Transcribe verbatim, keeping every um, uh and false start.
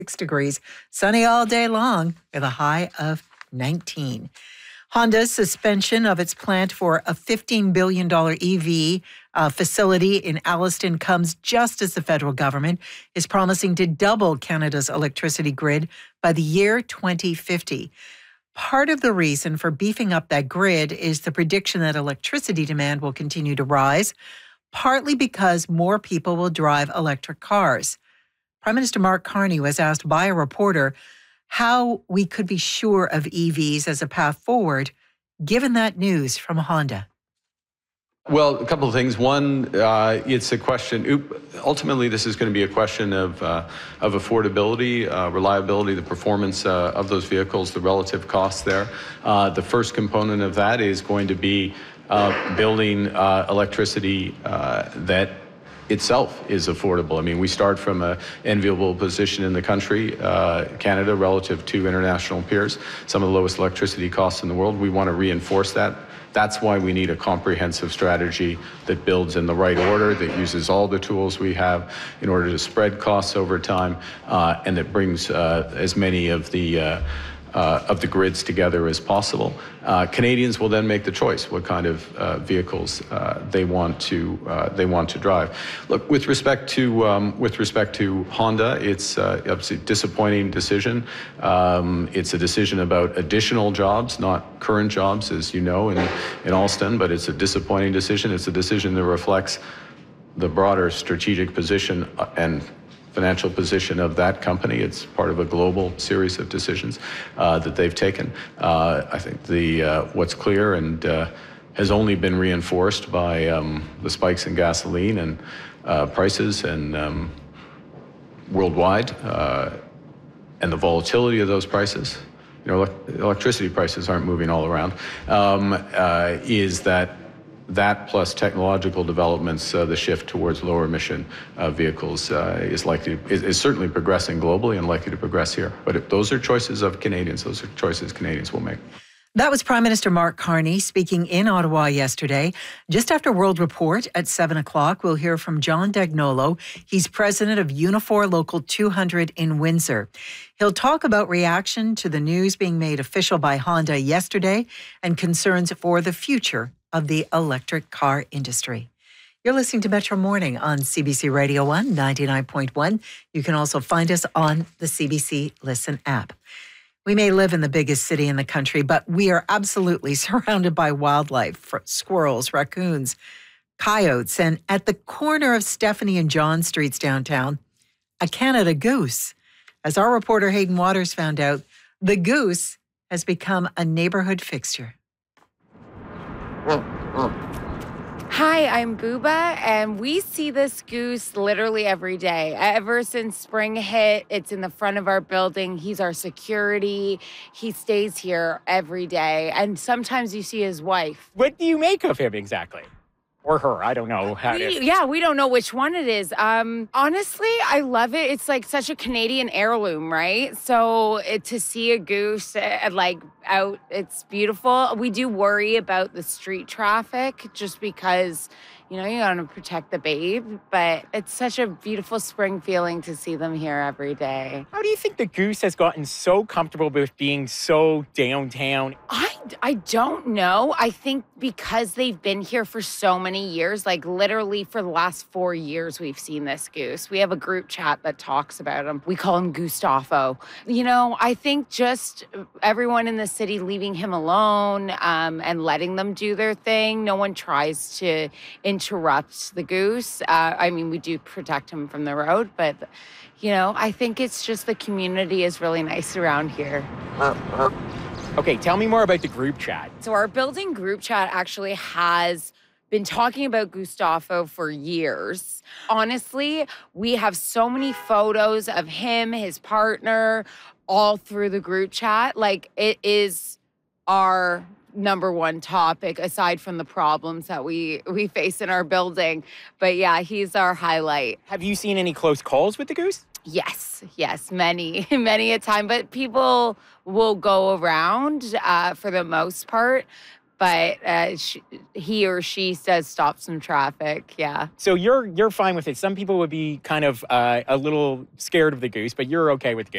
degrees, sunny all day long with a high of nineteen. Honda's suspension of its plant for a fifteen billion dollars E V uh, facility in Alliston comes just as the federal government is promising to double Canada's electricity grid by the year twenty fifty. Part of the reason for beefing up that grid is the prediction that electricity demand will continue to rise, partly because more people will drive electric cars. Prime Minister Mark Carney was asked by a reporter how we could be sure of E Vs as a path forward, given that news from Honda. Well, a couple of things. One, uh, it's a question, ultimately this is going to be a question of, uh, of affordability, uh, reliability, the performance uh, of those vehicles, the relative costs there. Uh, the first component of that is going to be uh, building uh, electricity uh, that itself is affordable. I mean, we start from an enviable position in the country, uh, Canada, relative to international peers, some of the lowest electricity costs in the world. We want to reinforce that. That's why we need a comprehensive strategy that builds in the right order, that uses all the tools we have in order to spread costs over time, uh, and that brings uh, as many of the uh, Uh, of the grids together as possible. Uh, Canadians will then make the choice what kind of uh, vehicles uh, they want to uh, they want to drive. Look, with respect to um, with respect to Honda, it's uh, obviously a disappointing decision. Um, it's a decision about additional jobs, not current jobs, as you know, in in Alliston. But it's a disappointing decision. It's a decision that reflects the broader strategic position and financial position of that company. It's part of a global series of decisions uh, that they've taken. Uh, I think the uh, what's clear and uh, has only been reinforced by um, the spikes in gasoline and uh, prices and um, worldwide uh, and the volatility of those prices. You know, electricity prices aren't moving all around. Um, uh, is that That plus technological developments, uh, the shift towards lower emission uh, vehicles uh, is likely is, is certainly progressing globally and likely to progress here. But if those are choices of Canadians. Those are choices Canadians will make. That was Prime Minister Mark Carney speaking in Ottawa yesterday. Just after World Report at seven o'clock, we'll hear from John Dagnolo. He's president of Unifor Local two hundred in Windsor. He'll talk about reaction to the news being made official by Honda yesterday and concerns for the future of the electric car industry. You're listening to Metro Morning on C B C Radio one, ninety-nine point one. You can also find us on the C B C Listen app. We may live in the biggest city in the country, but we are absolutely surrounded by wildlife, squirrels, raccoons, coyotes, and at the corner of Stephanie and John Streets downtown, a Canada goose. As our reporter Hayden Waters found out, the goose has become a neighborhood fixture. Hi, I'm Booba, and we see this goose literally every day. Ever since spring hit, it's in the front of our building. He's our security. He stays here every day, and sometimes you see his wife. What do you make of him exactly? Or her, I don't know. How we, it is. Yeah, we don't know which one it is. Um, honestly, I love it. It's like such a Canadian heirloom, right? So it, to see a goose uh, like out, it's beautiful. We do worry about the street traffic just because, you know, you want to protect the babe. But it's such a beautiful spring feeling to see them here every day. How do you think the goose has gotten so comfortable with being so downtown? I, I don't know. I think because they've been here for so many years, like literally for the last four years, we've seen this goose. We have a group chat that talks about him. We call him Gustavo. You know, I think just everyone in the city leaving him alone um, and letting them do their thing. No one tries to interrupt the goose. Uh, I mean, we do protect him from the road, but, you know, I think it's just the community is really nice around here. Okay, tell me more about the group chat. So our building group chat actually has been talking about Gustavo for years. Honestly, we have so many photos of him, his partner, all through the group chat. Like, it is our number one topic aside from the problems that we we face in our building. But yeah, he's our highlight. Have you seen any close calls with the goose? Yes, yes, many, many a time. But people will go around uh, for the most part. But uh, she, he or she does stop some traffic, yeah. So you're you're fine with it. Some people would be kind of uh, a little scared of the goose, but you're okay with the goose.